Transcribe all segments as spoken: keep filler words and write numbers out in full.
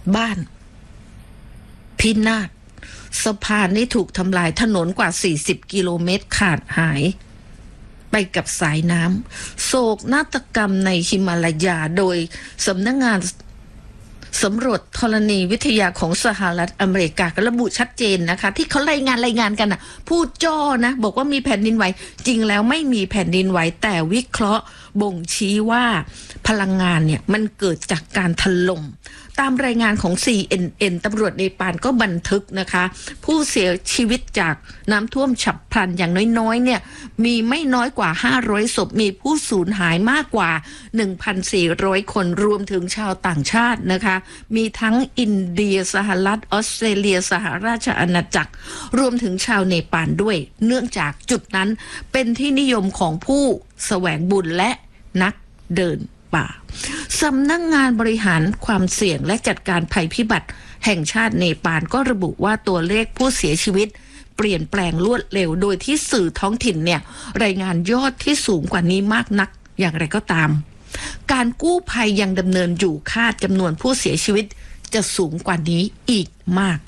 บ้านพินาศสะพานนี่ถูกทำลายถนนกว่าสี่สิบกิโลเมตรขาดหายไปกับสายน้ำโศกนาฏกรรมในฮิมาลายาโดยสำนักงานสำรวจธรณีวิทยาของสหรัฐอเมริกาก็ระบุชัดเจนนะคะที่เขารายงานรายงานกันนะพูดจ้อนะบอกว่ามีแผ่นดินไหวจริงแล้วไม่มีแผ่นดินไหวแต่วิเคราะห์บ่งชี้ว่าพลังงานเนี่ยมันเกิดจากการถล่มตามรายงานของ ซี เอ็น เอ็น ตำรวจเนปาลก็บันทึกนะคะผู้เสียชีวิตจากน้ำท่วมฉับพลันอย่างน้อยๆเนี่ยมีไม่น้อยกว่าห้าร้อยศพมีผู้สูญหายมากกว่า หนึ่งพันสี่ร้อย คนรวมถึงชาวต่างชาตินะคะมีทั้งอินเดียสหรัฐออสเตรเลียสหราชอาณาจักรรวมถึงชาวเนปาลด้วยเนื่องจากจุดนั้นเป็นที่นิยมของผู้แสวงบุญและนักเดินป่าสำนักงานบริหารความเสี่ยงและจัดการภัยพิบัติแห่งชาติเนปาลก็ระบุว่าตัวเลขผู้เสียชีวิตเปลี่ยนแปลงรวดเร็วโดยที่สื่อท้องถิ่นเนี่ยรายงานยอดที่สูงกว่านี้มากนักอย่างไรก็ตามการกู้ภัยยังดำเนินอยู่คาดจำนวนผู้เสียชีวิตจะสูงกว่านี้อีกมาก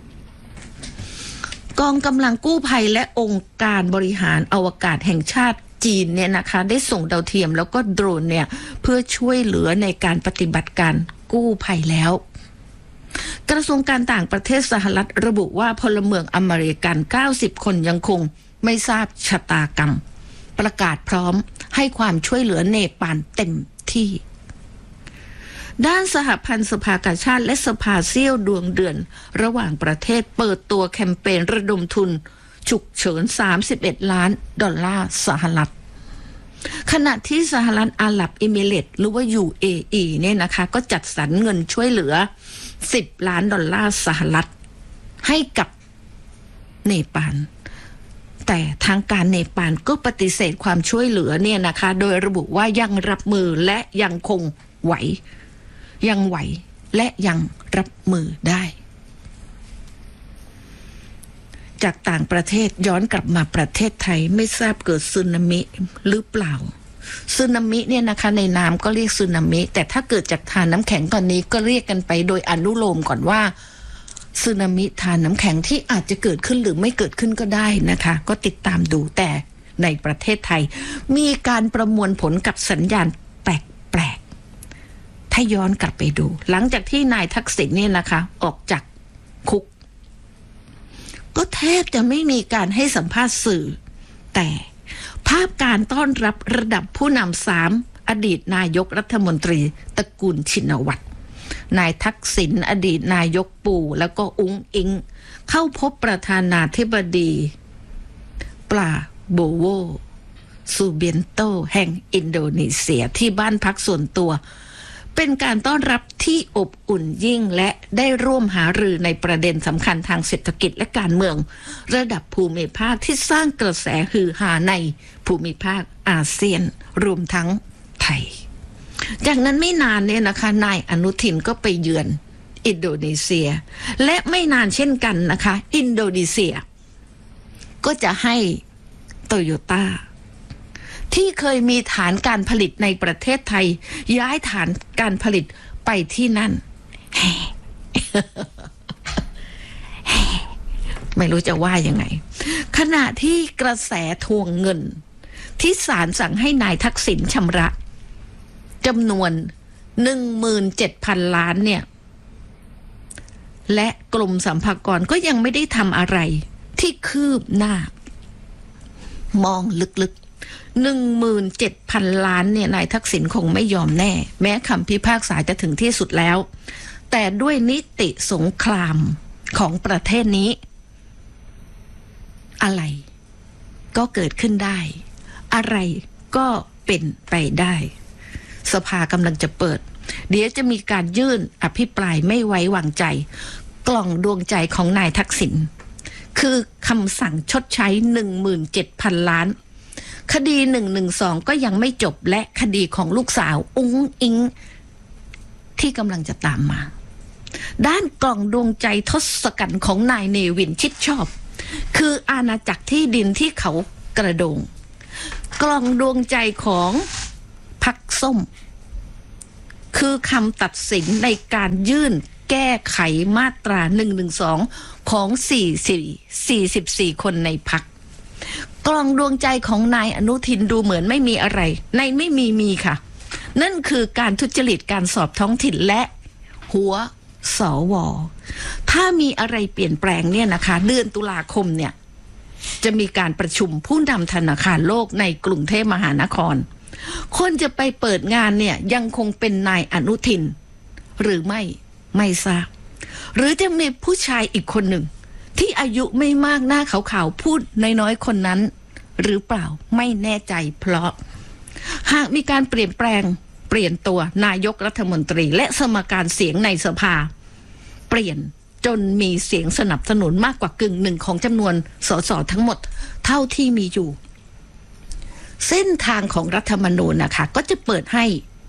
กองกำลังกู้ภัยและองค์การบริหารอวกาศแห่งชาติจีนเนี่ยนะคะได้ส่งดาวเทียมแล้วก็โดรนเนี่ยเพื่อช่วยเหลือในการปฏิบัติการกู้ภัยแล้วกระทรวงการต่างประเทศสหรัฐระบุว่าพลเมืองอเมริกันเก้าสิบคนยังคงไม่ทราบชะตากรรมประกาศพร้อมให้ความช่วยเหลือเนปาลเต็มที่ด้านสหพันธ์สภากาชาติและสภาเซี่ยวดวงเดือนระหว่างประเทศเปิดตัวแคมเปญระดมทุนฉุกเฉินสามสิบเอ็ดล้านดอลลาร์สหรัฐขณะที่สหรัฐอาหรับเอมิเรตส์หรือว่า ยู เอ อี เนี่ยนะคะก็จัดสรรเงินช่วยเหลือสิบล้านดอลลาร์สหรัฐให้กับเนปาลแต่ทางการเนปาลก็ปฏิเสธความช่วยเหลือเนี่ยนะคะโดยระบุว่ายังรับมือและยังคงไหวยังไหวและยังรับมือได้จากต่างประเทศย้อนกลับมาประเทศไทยไม่ทราบเกิดสึนามิหรือเปล่าสึนามิเนี่ยนะคะในน้ำก็เรียกสึนามิแต่ถ้าเกิดจากทานน้ำแข็งตอนนี้ก็เรียกกันไปโดยอนุโลมก่อนว่าสึนามิทานน้ำแข็งที่อาจจะเกิดขึ้นหรือไม่เกิดขึ้นก็ได้นะคะก็ติดตามดูแต่ในประเทศไทยมีการประมวลผลกับสัญญาณแปลกๆถ้าย้อนกลับไปดูหลังจากที่นายทักษิณเนี่ยนะคะออกจากคุกก็แทบจะไม่มีการให้สัมภาษณ์สื่อแต่ภาพการต้อนรับระดับผู้นำสามอดีตนายกรัฐมนตรีตระกูลชินวัตรนายทักษิณอดีตนายกปู่แล้วก็อุ้งอิงเข้าพบประธานาธิบดีปลาโบโวซูเบียนโตแห่งอินโดนีเซียที่บ้านพักส่วนตัวเป็นการต้อนรับที่อบอุ่นยิ่งและได้ร่วมหารือในประเด็นสำคัญทางเศรษฐกิจและการเมืองระดับภูมิภาคที่สร้างกระแสฮือฮาในภูมิภาคอาเซียนรวมทั้งไทยจากนั้นไม่นานเนี่ยนะคะนายอนุทินก็ไปเยือนอินโดนีเซียและไม่นานเช่นกันนะคะอินโดนีเซียก็จะให้โตโยต้าที่เคยมีฐานการผลิตในประเทศไทยย้ายฐานการผลิตไปที่นั่น ไม่รู้จะว่ายังไงขณะที่กระแสทวงเงินที่ศาลสั่งให้นายทักษิณชำระจำนวน หนึ่งหมื่นเจ็ดพัน ล้านเนี่ยและกรมสรรพากรก็ยังไม่ได้ทำอะไรที่คืบหน้ามองลึกๆ หนึ่งหมื่นเจ็ดพัน ล้านเนี่ยนายทักษิณคงไม่ยอมแน่แม้คำพิพากษาจะถึงที่สุดแล้วแต่ด้วยนิติสงครามของประเทศนี้อะไรก็เกิดขึ้นได้อะไรก็เป็นไปได้สภากำลังจะเปิดเดี๋ยวจะมีการยื่นอภิปรายไม่ไว้วางใจกล่องดวงใจของนายทักษิณคือคำสั่งชดใช้ หนึ่งหมื่นเจ็ดพัน ล้านคดีหนึ่งหนึ่งสองก็ยังไม่จบและคดีของลูกสาวอุ้งอิงที่กำลังจะตามมาด้านกล่องดวงใจทศกัณฐ์ของนายเนวินชิดชอบคืออาณาจักรที่ดินที่เขากระโดงกล่องดวงใจของพรรคส้มคือคำตัดสินในการยื่นแก้ไขมาตราหนึ่งหนึ่งสองของสี่สิบสี่คนในพรรคกล่องดวงใจของนายอนุทินดูเหมือนไม่มีอะไรในไม่มีมีค่ะนั่นคือการทุจริตการสอบท้องถิ่นและหัวสวถ้ามีอะไรเปลี่ยนแปลงเนี่ยนะคะเดือนตุลาคมเนี่ยจะมีการประชุมผู้นำธนาคารโลกในกรุงเทพมหานครคนจะไปเปิดงานเนี่ยยังคงเป็นนายอนุทินหรือไม่ไม่ทราบหรือจะมีผู้ชายอีกคนหนึ่งที่อายุไม่มากหน้าขาวๆพูดน้อยๆคนนั้นหรือเปล่าไม่แน่ใจเพราะหากมีการเปลี่ยนแปลงเปลี่ยนตัวนายกรัฐมนตรีและสมการเสียงในสภาเปลี่ยนจนมีเสียงสนับสนุนมากกว่ากึ่งหนึ่งของจำนวนสสทั้งหมดเท่าที่มีอยู่เส้นทางของรัฐธรรมนูญนะคะก็จะเปิดให้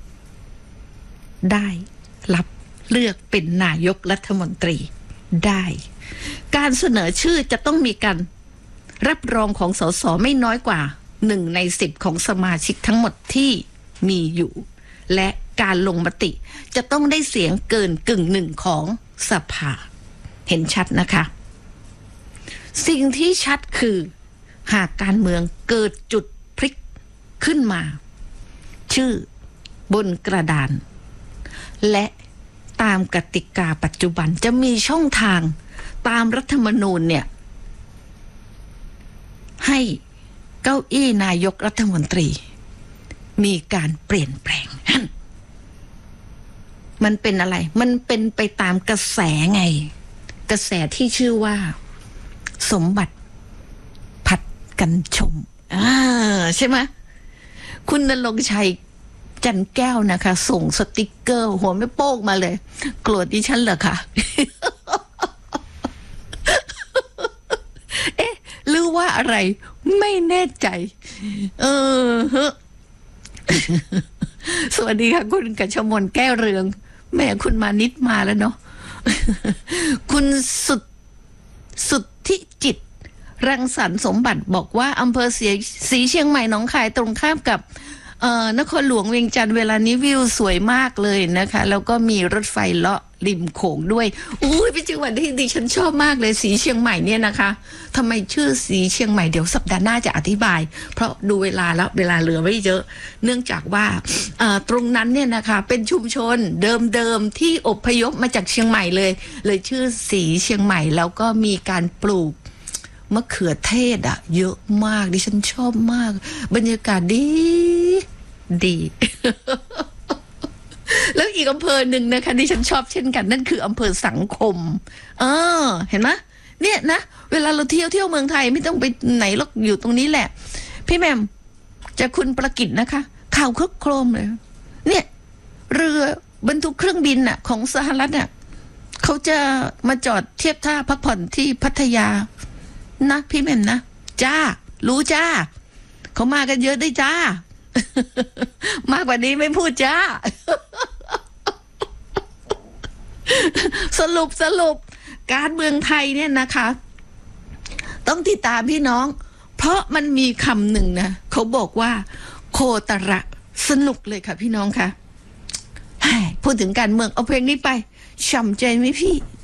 ได้รับเลือกเป็นนายกรัฐมนตรีได้การเสนอชื่อจะต้องมีการรับรองของสสไม่น้อยกว่าหนึ่งในสิบของสมาชิกทั้งหมดที่มีอยู่และการลงมติจะต้องได้เสียงเกินกึ่งหนึ่งของสภาเห็นชัดนะคะสิ่งที่ชัดคือหากการเมืองเกิดจุดพลิกขึ้นมาชื่อบนกระดานและตามกติกาปัจจุบันจะมีช่องทางตามรัฐธรรมนูญเนี่ยให้เก้าอี้นายกรัฐมนตรีมีการเปลี่ยนแปลงมันเป็นอะไรมันเป็นไปตามกระแสไงกระแสที่ชื่อว่าสมบัติผัดกันชมอ่าใช่ไหมคุณณรงค์ชัยจันแก้วนะคะส่งสติกเกอร์หัวไม่โป้งมาเลยโกรธดิฉันเหรอคะเอ๊ะหรือว่าอะไรไม่แน่ใจเออสวัสดีค่ะคุณกัชมนแก้วเรืองแม่คุณมานิดมาแล้วเนาะคุณสุดสุดที่จิตรังสรรค์สมบัติบอกว่าอำเภอสีสีเชียงใหม่หนองคายตรงข้ามกับเอ่อนครหลวงเวียงจันทร์เวลานี้วิวสวยมากเลยนะคะแล้วก็มีรถไฟเลาะริมโขงด้วยอุ้ยเป็นจังหวัดที่ดิฉันชอบมากเลยสีเชียงใหม่เนี่ยนะคะทำไมชื่อสีเชียงใหม่เดี๋ยวสัปดาห์หน้าจะอธิบายเพราะดูเวลาแล้วเวลาเหลือไม่เยอะเนื่องจากว่าตรงนั้นเนี่ยนะคะเป็นชุมชนเดิมๆที่อพยพมาจากเชียงใหม่เลยเลยชื่อสีเชียงใหม่แล้วก็มีการปลูกมะเขือเทศอ่ะเยอะมากดิฉันชอบมากบรรยากาศดีดี แล้วอีกอำเภอหนึ่งนะคะที่ฉันชอบเช่นกันนั่นคืออำเภอสังคมเออเห็นไหมเนี่ยนะเวลาเราเที่ยวเที่ยวเมืองไทยไม่ต้องไปไหนหรอกอยู่ตรงนี้แหละพี่แมมจะคุณประกิตนะคะข่าวคึกโครมเลยเนี่ยเรือบรรทุกเครื่องบินน่ะของสหรัฐน่ะเขาจะมาจอดเทียบท่าพักผ่อนที่พัทยานะพี่แมมนะจ้ารู้จ้าเขามากันเยอะด้วยจ้ามากกว่านี้ไม่พูดจ้า สรุปสรุปการเมืองไทยเนี่ยนะคะต้องติดตามพี่น้องเพราะมันมีคำหนึ่งนะเขาบอกว่าโคตระสนุกเลยค่ะพี่น้องค่ะพูดถึงการเมืองเอาเพลงนี้ไปฉ่ำใจไหมพี่